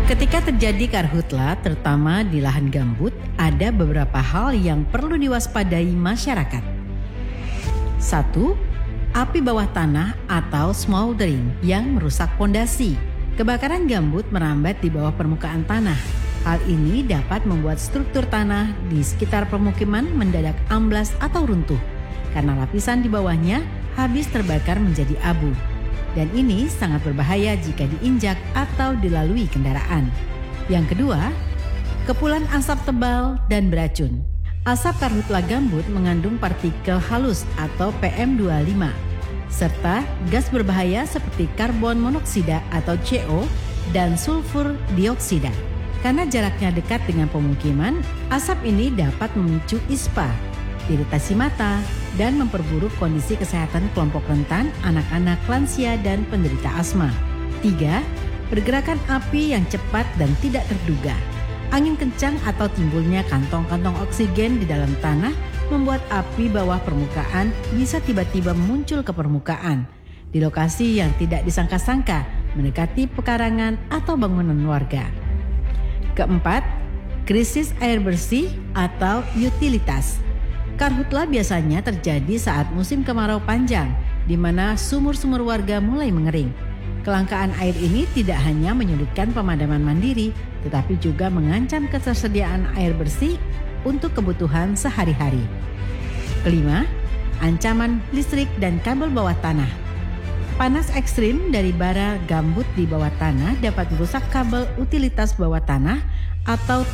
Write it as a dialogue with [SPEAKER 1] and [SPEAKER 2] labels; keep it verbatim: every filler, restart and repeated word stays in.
[SPEAKER 1] Ketika terjadi karhutla, terutama di lahan gambut, ada beberapa hal yang perlu diwaspadai masyarakat. Satu, api bawah tanah atau smoldering yang merusak pondasi. Kebakaran gambut merambat di bawah permukaan tanah. Hal ini dapat membuat struktur tanah di sekitar permukiman mendadak amblas atau runtuh, karena lapisan di bawahnya habis terbakar menjadi abu. Dan ini sangat berbahaya jika diinjak atau dilalui kendaraan. Yang kedua, kepulan asap tebal dan beracun. Asap karhutla gambut mengandung partikel halus atau P M dua puluh lima, serta gas berbahaya seperti karbon monoksida atau C O dan sulfur dioksida. Karena jaraknya dekat dengan pemukiman, asap ini dapat memicu ispa, iritasi mata, dan memperburuk kondisi kesehatan kelompok rentan, anak-anak, lansia, dan penderita asma. Tiga, pergerakan api yang cepat dan tidak terduga. Angin kencang atau timbulnya kantong-kantong oksigen di dalam tanah membuat api bawah permukaan bisa tiba-tiba muncul ke permukaan di lokasi yang tidak disangka-sangka, mendekati pekarangan atau bangunan warga. Keempat, krisis air bersih atau utilitas. Karhutla biasanya terjadi saat musim kemarau panjang, di mana sumur-sumur warga mulai mengering. Kelangkaan air ini tidak hanya menyulitkan pemadaman mandiri, tetapi juga mengancam ketersediaan air bersih untuk kebutuhan sehari-hari. Kelima, ancaman listrik dan kabel bawah tanah. Panas ekstrim dari bara gambut di bawah tanah dapat merusak kabel utilitas bawah tanah atau